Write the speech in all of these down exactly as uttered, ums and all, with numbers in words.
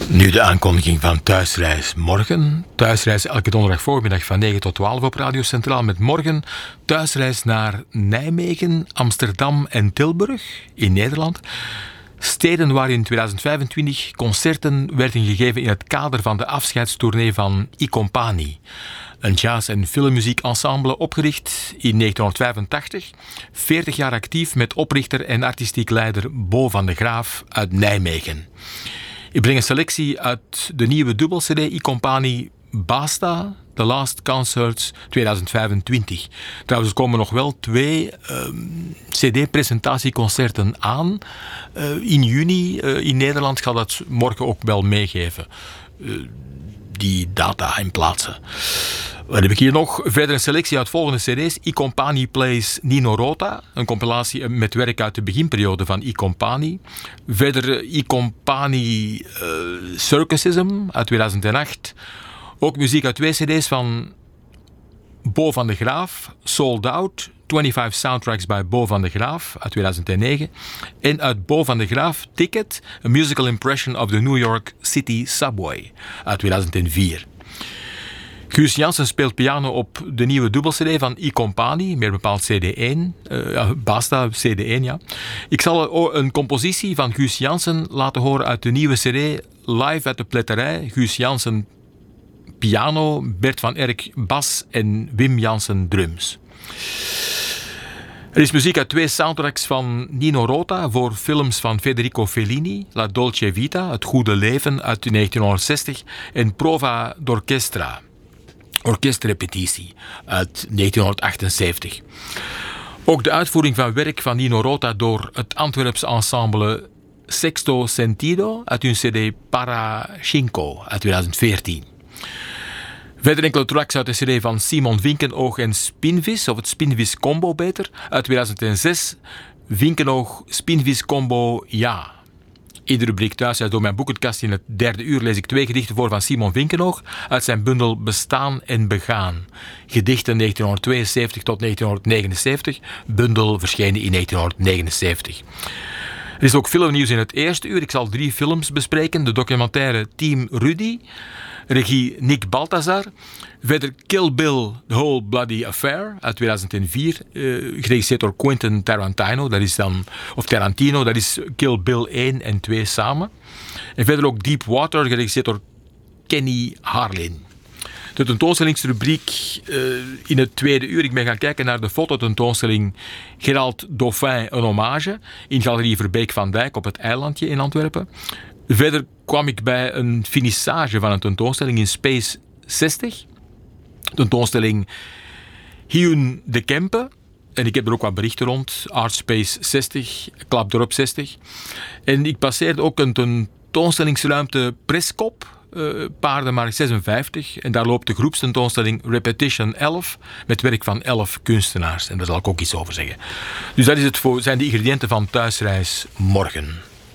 Nu de aankondiging van Thuisreis morgen. Thuisreis elke donderdag voormiddag van negen tot twaalf op Radio Centraal met morgen thuisreis naar Nijmegen, Amsterdam en Tilburg in Nederland. Steden waar in tweeduizend vijfentwintig concerten werden gegeven in het kader van de afscheidstournee van I Compagnie. Een jazz- en filmmuziek-ensemble opgericht in negentienhonderdvijfentachtig. veertig jaar actief met oprichter en artistiek leider Bo van de Graaf uit Nijmegen. Ik breng een selectie uit de nieuwe dubbel-cd I Compagnie Basta, The Last Concerts tweeduizend vijfentwintig. Trouwens, er komen nog wel twee uh, cd-presentatieconcerten aan. Uh, in juni uh, in Nederland. Ik ga dat morgen ook wel meegeven. Uh, die data en plaatsen. Wat heb ik hier nog? Verder een selectie uit volgende cd's. I Compagnie Plays Nino Rota. Een compilatie met werk uit de beginperiode van I Compagnie. Verder I Compagnie uh, Circusism uit tweeduizend acht. Ook muziek uit twee cd's van Bo van de Graaf. Sold Out. vijfentwintig soundtracks bij Bo van de Graaf uit tweeduizend negen. En uit Bo van de Graaf Ticket. A Musical Impression of the New York City Subway uit tweeduizend vier. Guus Janssen speelt piano op de nieuwe dubbel-cd van I Compagnie, meer bepaald C D één. Uh, Basta, C D één, ja. Ik zal een compositie van Guus Janssen laten horen uit de nieuwe cd Live at de Pletterij. Guus Janssen piano, Bert van Erck bas en Wim Janssen drums. Er is muziek uit twee soundtracks van Nino Rota voor films van Federico Fellini, La Dolce Vita, Het Goede Leven uit negentienhonderdzestig en Prova d'Orchestra, orkestrepetitie uit negentienhonderdachtenzeventig. Ook de uitvoering van werk van Nino Rota door het Antwerpse ensemble Sexto Sentido uit hun cd Para Cinco uit tweeduizend veertien. Verder enkele tracks uit de cd van Simon Vinkenoog en Spinvis, of het Spinvis Combo beter, uit tweeduizend zes. Vinkenoog, Spinvis Combo, ja. In de rubriek Thuisreis door mijn boekenkast in het derde uur lees ik twee gedichten voor van Simon Vinkenoog uit zijn bundel Bestaan en Begaan. Gedichten negentienhonderdtweeënzeventig tot negentienhonderdnegenenzeventig, bundel verschenen in negentienhonderdnegenenzeventig. Er is ook filmnieuws in het eerste uur. Ik zal drie films bespreken. De documentaire Team Rudy, regie Nick Balthazar. Verder Kill Bill, The Whole Bloody Affair uit tweeduizend vier, uh, geregisseerd door Quentin Tarantino. Dat is dan, of Tarantino, dat is Kill Bill één en twee samen. En verder ook Deep Water, geregisseerd door Kenny Harlin. De tentoonstellingsrubriek uh, in het tweede uur. Ik ben gaan kijken naar de fototentoonstelling Gerald Dauphin, een hommage, in Galerie Verbeek van Dijk op het eilandje in Antwerpen. Verder kwam ik bij een finissage van een tentoonstelling in Space zestig. Tentoonstelling Hyun de Kempe. En ik heb er ook wat berichten rond. Artspace zestig, Klap erop zestig. En ik passeerde ook een tentoonstellingsruimte Preskop, uh, Paardenmarkt zesenvijftig. En daar loopt de groepstentoonstelling Repetition elf met werk van elf kunstenaars. En daar zal ik ook iets over zeggen. Dus dat is het voor, zijn de ingrediënten van Thuisreis morgen.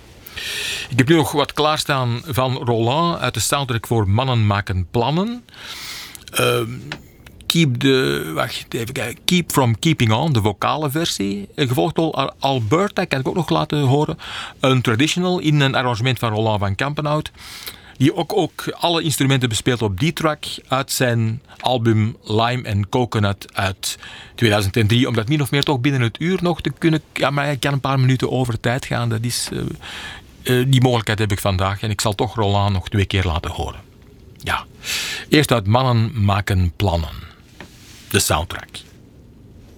Ik heb nu nog wat klaarstaan van Roland uit de soundtrack voor Mannen maken plannen. Uh, keep the, wacht even kijken. Keep from Keeping On, de vocale versie. Gevolgd door Alberta, kan ik ook nog laten horen. Een traditional in een arrangement van Roland van Kampenhout. Die ook, ook alle instrumenten bespeelt op die track uit zijn album Lime and Coconut uit tweeduizend drie. Om dat min of meer toch binnen het uur nog te kunnen. Ja, maar ik kan een paar minuten over tijd gaan. Dat is, uh, uh, die mogelijkheid heb ik vandaag. En ik zal toch Roland nog twee keer laten horen. Ja. Eerst uit Mannen maken plannen. De soundtrack.